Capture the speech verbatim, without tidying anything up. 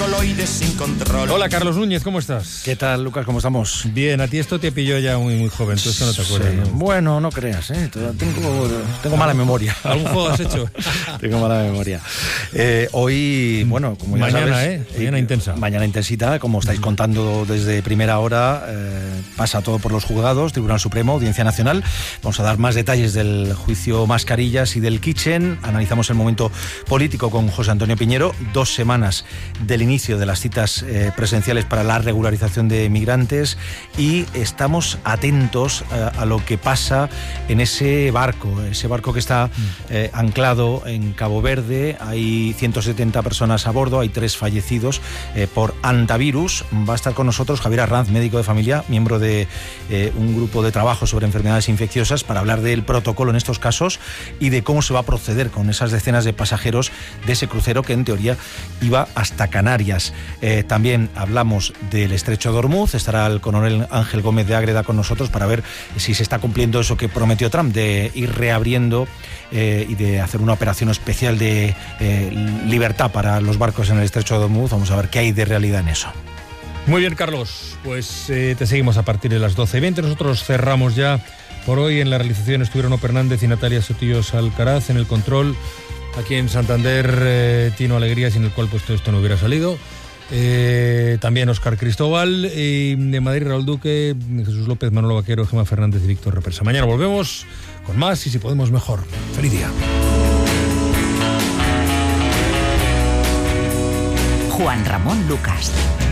celuloide sin control. Hola, Carlos Núñez, ¿cómo estás? ¿Qué tal, Lucas? ¿Cómo estamos? Bien, a ti esto te pilló ya muy, muy joven, tú esto no te acuerdas, Sí. ¿no? Bueno, no creas, ¿eh? Tengo, tengo mala memoria. ¿Algún juego has hecho? Tengo mala memoria. Eh, hoy, bueno, como ya Mañana, sabes... ¿eh? Mañana intensa. Mañana intensita, como estáis contando desde primera hora, eh, pasa todo por los juzgados, Tribunal Supremo, Audiencia Nacional. Vamos a dar más detalles del juicio Mascarillas y del Kitchen. Analizamos el momento político con José Antonio Piñero. Dos semanas del inicio de las citas eh, presenciales para la regularización de migrantes y estamos atentos eh, a lo que pasa en ese barco, ese barco que está eh, anclado en Cabo Verde. Hay ciento setenta personas a bordo, hay tres fallecidos eh, por hantavirus. Va a estar con nosotros Javier Arranz, médico de familia, miembro de eh, un grupo de trabajo sobre enfermedades infecciosas, para hablar del protocolo en estos casos y de cómo se va a proceder con esas decenas de pasajeros de ese crucero que en teoría iba hasta Canarias. Eh, también hablamos del estrecho de Ormuz. Estará el coronel Ángel Gómez de Ágreda con nosotros para ver si se está cumpliendo eso que prometió Trump, de ir reabriendo eh, y de hacer una operación especial de eh, libertad para los barcos en el estrecho de Ormuz. Vamos a ver qué hay de realidad en eso. Muy bien, Carlos, pues eh, te seguimos a partir de las doce y veinte. Nosotros cerramos ya por hoy. En la realización estuvieron Oper Nández y Natalia Sotillos Alcaraz. En el control, aquí en Santander, eh, Tino Alegría, sin el cual pues todo esto no hubiera salido. Eh, también Óscar Cristóbal, y de Madrid Raúl Duque, Jesús López, Manolo Vaquero, Gemma Fernández y Víctor Repersa. Mañana volvemos con más y si podemos mejor. Feliz día. Juan Ramón Lucas.